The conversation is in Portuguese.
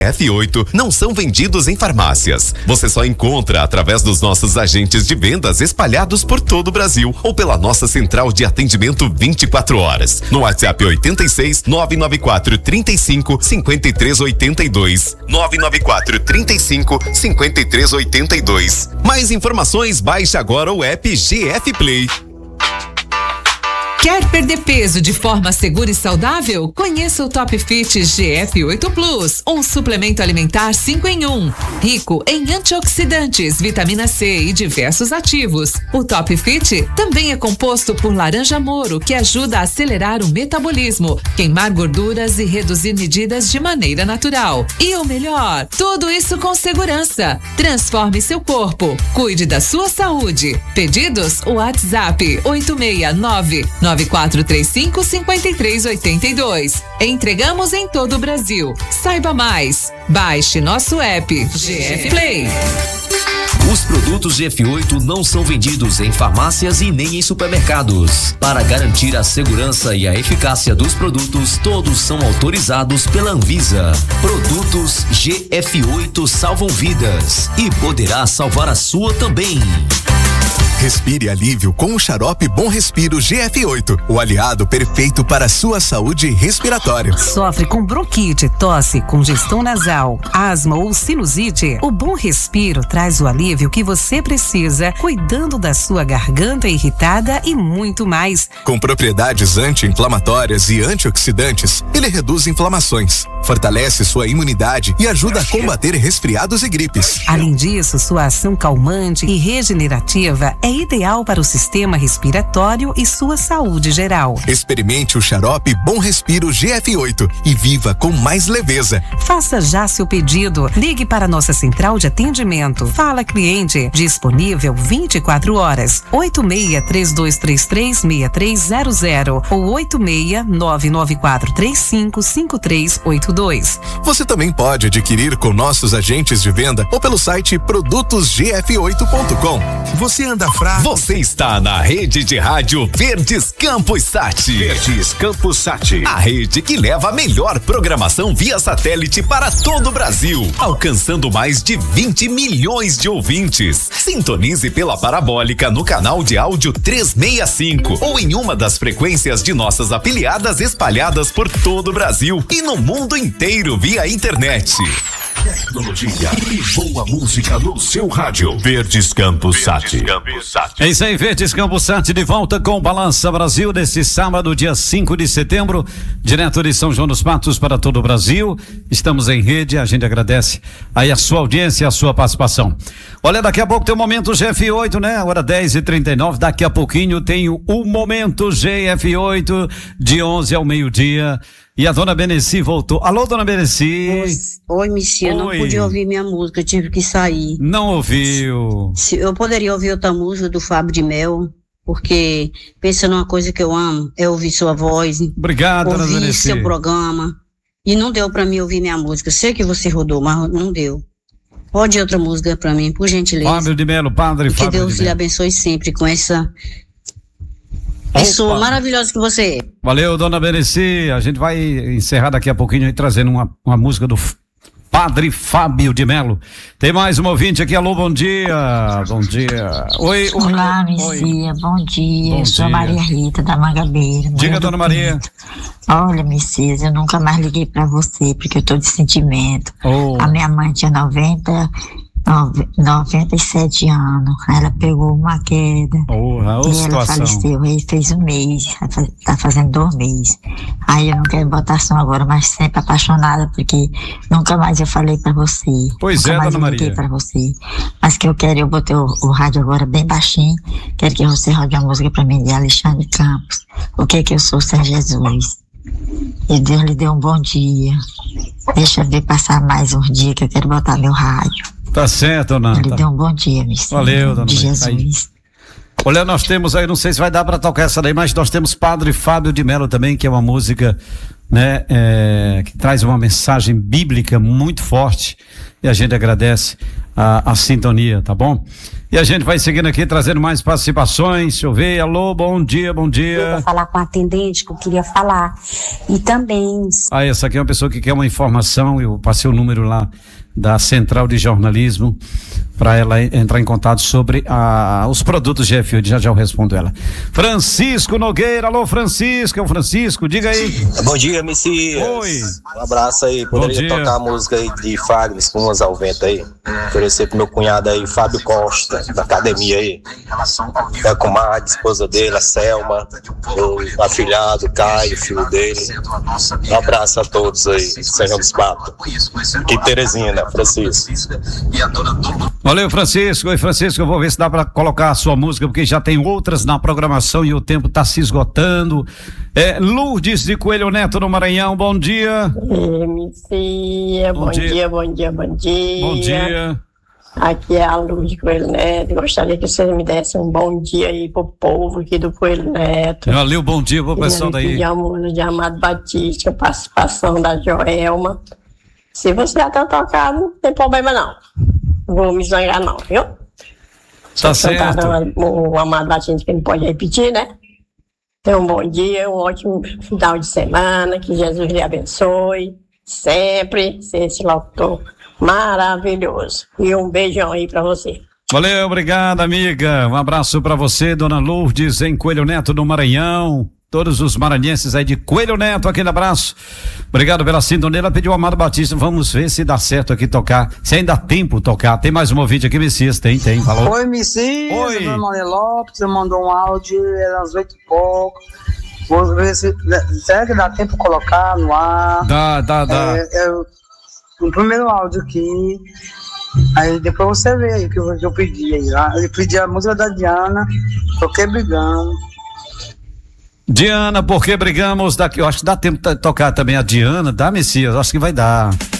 F8 não são vendidos em farmácias. Você só encontra através dos nossos agentes de vendas espalhados por todo o Brasil ou pela nossa central de atendimento 24 horas. No WhatsApp 86 994 35 53 82. 994 35 53 82. Mais informações, baixe agora o app GF Play. Quer perder peso de forma segura e saudável? Conheça o Top Fit GF8 Plus, um suplemento alimentar 5 em 1, rico em antioxidantes, vitamina C e diversos ativos. O Top Fit também é composto por laranja moro, que ajuda a acelerar o metabolismo, queimar gorduras e reduzir medidas de maneira natural. E o melhor, tudo isso com segurança. Transforme seu corpo, cuide da sua saúde. Pedidos? WhatsApp 869-9435-5382. Entregamos em todo o Brasil. Saiba mais. Baixe nosso app GF Play. Os produtos GF8 não são vendidos em farmácias e nem em supermercados. Para garantir a segurança e a eficácia dos produtos, todos são autorizados pela Anvisa. Produtos GF8 salvam vidas e poderá salvar a sua também. Respire alívio com o xarope Bom Respiro GF8, o aliado perfeito para a sua saúde respiratória. Sofre com bronquite, tosse, congestão nasal, asma ou sinusite? O Bom Respiro traz o alívio que você precisa, cuidando da sua garganta irritada e muito mais. Com propriedades anti-inflamatórias e antioxidantes, ele reduz inflamações, fortalece sua imunidade e ajuda a combater resfriados e gripes. Além disso, sua ação calmante e regenerativa é ideal para o sistema respiratório e sua saúde geral. Experimente o xarope Bom Respiro GF8 e viva com mais leveza. Faça já seu pedido. Ligue para nossa central de atendimento. Fala Cliente, disponível 24 horas. 86-3233-6300 ou 86-99435-5382. Você também pode adquirir com nossos agentes de venda ou pelo site produtosgf8.com. Você anda Você está na rede de rádio Verdes Campos Sat. Verdes Campos Sat. A rede que leva a melhor programação via satélite para todo o Brasil, alcançando mais de 20 milhões de ouvintes. Sintonize pela parabólica no canal de áudio 365 ou em uma das frequências de nossas afiliadas espalhadas por todo o Brasil e no mundo inteiro via internet. Tecnologia e boa música no seu rádio. Verdes Campos Sat. É isso aí, Verdes Campos Sat de volta com o Balança Brasil neste sábado, dia 5 de setembro, direto de São João dos Patos para todo o Brasil. Estamos em rede, a gente agradece aí a sua audiência e a sua participação. Olha, daqui a pouco tem o Momento GF8, né? Agora 10h39, daqui a pouquinho tem o Momento GF8 de 11 ao meio-dia. E a dona Beneci voltou. Alô, dona Beneci. Oi, Messias, não pude ouvir minha música, eu tive que sair. Não ouviu? Eu poderia ouvir outra música do Fábio de Mel, porque pensa numa coisa que eu amo, é ouvir sua voz. Obrigado, dona Beneci. Ouvir seu programa. E não deu pra mim ouvir minha música. Eu sei que você rodou, mas não deu. Pode outra música pra mim, por gentileza. Fábio de Melo, padre Fábio de Melo. Que Deus lhe abençoe sempre com essa pessoa maravilhosa que você é. Valeu, dona Beneci. A gente vai encerrar daqui a pouquinho aí trazendo uma música do Padre Fábio de Melo. Tem mais um ouvinte aqui. Alô, bom dia. Bom dia. Oi. Olá, Messias. Bom dia. Eu sou a Maria Rita da Mangabeira. Diga, dona Maria. Olha, Messias, eu nunca mais liguei pra você porque eu tô de sentimento. A minha mãe tinha 97 anos, ela pegou uma queda e ela faleceu, aí fez um mês, tá fazendo 2 meses. Aí eu não quero botar som agora, mas sempre apaixonada, porque nunca mais eu falei pra você. Pois nunca é, mais dona eu liguei Maria. pra você. Mas que eu quero, eu botei o rádio agora bem baixinho, quero que você rode uma música pra mim de Alexandre Campos. O que eu sou sem Jesus? E Deus lhe deu um bom dia. Deixa eu ver passar mais uns dias que eu quero botar meu rádio. Tá certo, dona. Ele deu um bom dia, Messias. Valeu, dona de Jesus. Aí. Olha, nós temos aí, não sei se vai dar para tocar essa daí, mas nós temos Padre Fábio de Melo também, que é uma música, né, que traz uma mensagem bíblica muito forte, e a gente agradece a sintonia, tá bom? E a gente vai seguindo aqui, trazendo mais participações. Deixa eu ver. Alô, bom dia, bom dia. Eu vou falar com a atendente que eu queria falar. E também... Essa aqui é uma pessoa que quer uma informação. Eu passei o número lá da Central de Jornalismo para ela entrar em contato sobre os produtos GF8. Já eu respondo ela. Francisco Nogueira. Alô, Francisco. É o Francisco, diga aí. Bom dia, Messias. Oi. Um abraço aí. Poderia tocar a música aí de Fagner, Espumas ao Vento aí. Oferecer pro meu cunhado aí, Fábio Costa, da academia aí. É com a esposa dele, a Selma, o afilhado, Caio, filho dele. Um abraço a todos aí, Sejam dos Patos. E Teresina, Francisco. Valeu, Francisco. Oi, Francisco, eu vou ver se dá pra colocar a sua música, porque já tem outras na programação e o tempo tá se esgotando. Lourdes de Coelho Neto no Maranhão, bom dia. Bom dia. Bom dia. Aqui é a Lourdes de Coelho Neto. Gostaria que vocês me dessem um bom dia aí pro povo aqui do Coelho Neto. Valeu, bom dia pro pessoal daí. De Amado Batista, participação da Joelma. Se você já tá tocado, não tem problema não. Não vou me zangar não, viu? Tá certo. O Amado Batista que não pode repetir, né? Tenha um bom dia, um ótimo final de semana, que Jesus lhe abençoe, sempre ser esse locutor maravilhoso. E um beijão aí pra você. Valeu, obrigado, amiga. Um abraço pra você, dona Lourdes, em Coelho Neto, no Maranhão. Todos os maranhenses aí de Coelho Neto, aquele abraço. Obrigado pela sintonia. Ela pediu o Amado Batista. Vamos ver se dá certo aqui tocar. Se ainda dá tempo tocar. Tem mais um ouvinte aqui, Messias? Tem. Falou. Oi, Messias. Oi. Eu Maria Lopes. Você mandou um áudio, era às 8h e pouco. Vou ver se. Será que dá tempo de colocar no ar? Dá. O primeiro áudio aqui. Aí depois você vê aí o que eu pedi aí. Eu pedi a música da Diana, Porque Brigamos. Diana, Porque Brigamos, daqui, eu acho que dá tempo de tocar também a Diana, dá, Messias? Acho que vai dar.